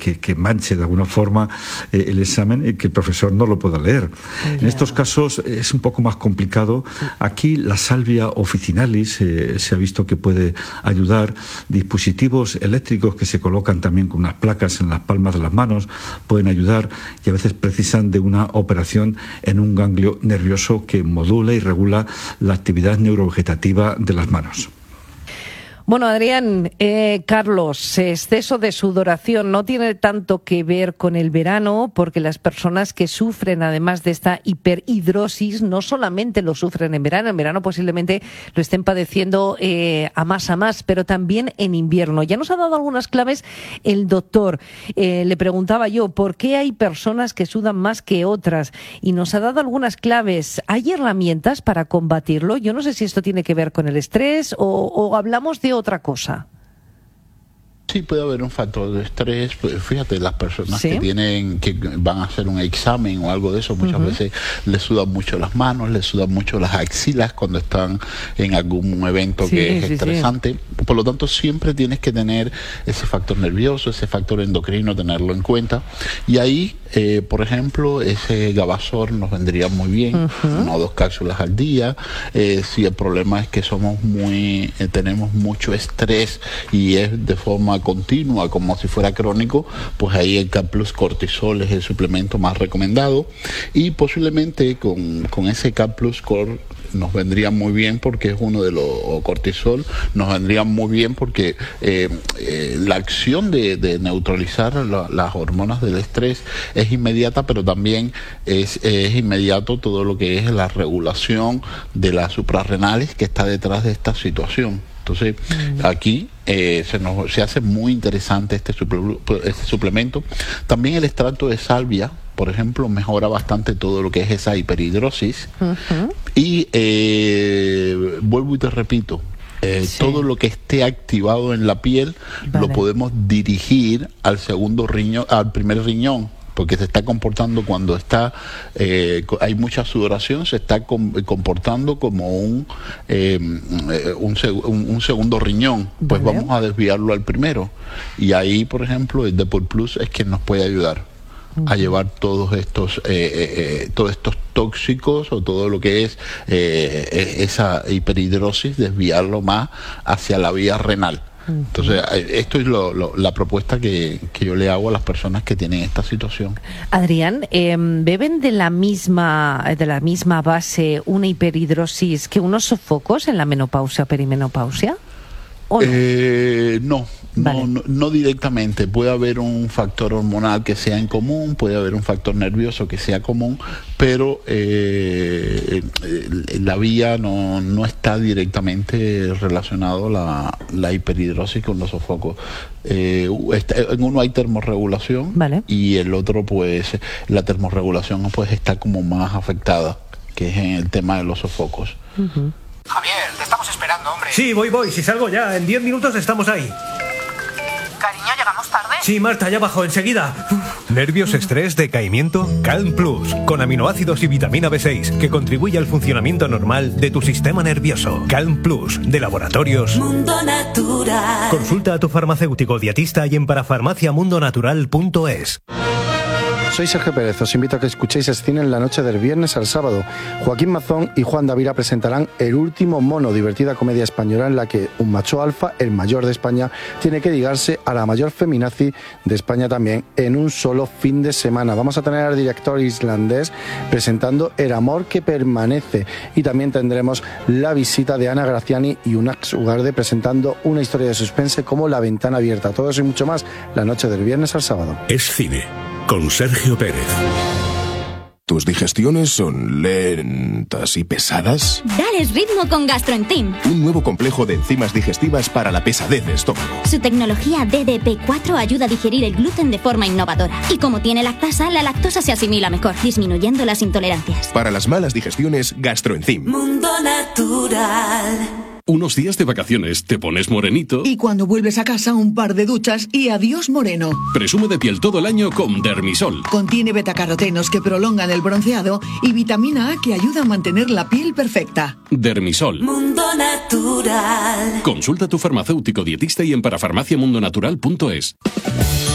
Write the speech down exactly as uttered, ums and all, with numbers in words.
que, que manche de alguna forma eh, el examen y que el profesor no lo pueda leer. Yeah. En estos casos es un poco más complicado. Aquí la salvia officinalis eh, se ha visto que puede ayudar. Dispositivos eléctricos que se colocan también con unas placas en las palmas de las manos pueden ayudar, y a veces precisan de una operación en un ganglio nervioso que modula y regula la actividad neurovegetativa de las manos. Bueno, Adrián, eh, Carlos, exceso de sudoración no tiene tanto que ver con el verano, porque las personas que sufren, además de esta hiperhidrosis, no solamente lo sufren en verano, en verano posiblemente lo estén padeciendo eh, a más a más, pero también en invierno. Ya nos ha dado algunas claves el doctor. Eh, le preguntaba yo, ¿por qué hay personas que sudan más que otras? Y nos ha dado algunas claves. ¿Hay herramientas para combatirlo? Yo no sé si esto tiene que ver con el estrés o, o hablamos de otra cosa. Sí, puede haber un factor de estrés. Fíjate, las personas ¿Sí? que tienen que van a hacer un examen o algo de eso, muchas uh-huh. veces les sudan mucho las manos, les sudan mucho las axilas cuando están en algún evento sí, que es sí, estresante. Sí. Por lo tanto, siempre tienes que tener ese factor nervioso, ese factor endocrino, tenerlo en cuenta. Y ahí, eh, por ejemplo, ese Gavasor nos vendría muy bien, uh-huh. una o dos cápsulas al día. Eh, si el problema es que somos muy, eh, tenemos mucho estrés y es de forma continua, como si fuera crónico, pues ahí el K Plus Cortisol es el suplemento más recomendado, y posiblemente con, con ese K Plus Cor nos vendría muy bien porque es uno de los cortisol, nos vendría muy bien porque eh, eh, la acción de, de neutralizar la, las hormonas del estrés es inmediata, pero también es, es inmediato todo lo que es la regulación de las suprarrenales que está detrás de esta situación. Entonces, aquí eh, se, nos, se hace muy interesante este, suple, este suplemento. También el extracto de salvia, por ejemplo, mejora bastante todo lo que es esa hiperhidrosis. Uh-huh. Y eh, vuelvo y te repito, eh, sí. todo lo que esté activado en la piel vale. lo podemos dirigir al segundo riñón, al primer riñón. Porque se está comportando cuando está eh, hay mucha sudoración, se está com comportando como un, eh, un, seg un, un segundo riñón. Pues vale. vamos a desviarlo al primero. Y ahí, por ejemplo, el Depol Plus es quien nos puede ayudar uh-huh. a llevar todos estos eh, eh, todos estos tóxicos o todo lo que es eh, esa hiperhidrosis, desviarlo más hacia la vía renal. Entonces, esto es lo, lo, la propuesta que, que yo le hago a las personas que tienen esta situación. Adrián, eh, ¿beben de la misma de la misma base una hiperhidrosis que unos sofocos en la menopausia o perimenopausia? ¿O no? Eh, no. Vale. No, no, no directamente. Puede haber un factor hormonal que sea en común, puede haber un factor nervioso que sea común, pero eh, la vía no, no está directamente relacionado la, la hiperhidrosis con los sofocos. Eh, está, en uno hay termorregulación vale. y el otro pues la termorregulación pues está como más afectada, que es en el tema de los sofocos. Uh-huh. Javier, te estamos esperando, hombre. Sí, voy, voy, si salgo ya, en diez minutos estamos ahí. Cariño, ¿llegamos tarde? Sí, Marta, ya bajo, enseguida. ¿Nervios, estrés, decaimiento? Calm Plus, con aminoácidos y vitamina B seis, que contribuye al funcionamiento normal de tu sistema nervioso. Calm Plus, de Laboratorios Mundo Natural. Consulta a tu farmacéutico dietista y en parafarmacia mundo natural punto es. Soy Sergio Pérez, os invito a que escuchéis Escine en la noche del viernes al sábado. Joaquín Mazón y Juan Davira presentarán El último mono, divertida comedia española en la que un macho alfa, el mayor de España, tiene que ligarse a la mayor feminazi de España también en un solo fin de semana. Vamos a tener al director islandés presentando El amor que permanece, y también tendremos la visita de Ana Graciani y Unax Ugarde presentando una historia de suspense como La ventana abierta. Todo eso y mucho más la noche del viernes al sábado. Escine con Sergio Pérez. ¿Tus digestiones son lentas y pesadas? Dales ritmo con GastroEnzyme. Un nuevo complejo de enzimas digestivas para la pesadez de estómago. Su tecnología D D P cuatro ayuda a digerir el gluten de forma innovadora. Y como tiene lactasa, la lactosa se asimila mejor, disminuyendo las intolerancias. Para las malas digestiones, GastroEnzyme. Mundo Natural. Unos días de vacaciones, te pones morenito. Y cuando vuelves a casa, un par de duchas y adiós moreno. Presume de piel todo el año con Dermisol. Contiene betacarotenos que prolongan el bronceado y vitamina A que ayuda a mantener la piel perfecta. Dermisol. Mundo Natural. Consulta a tu farmacéutico dietista y en parafarmacia mundo natural punto es.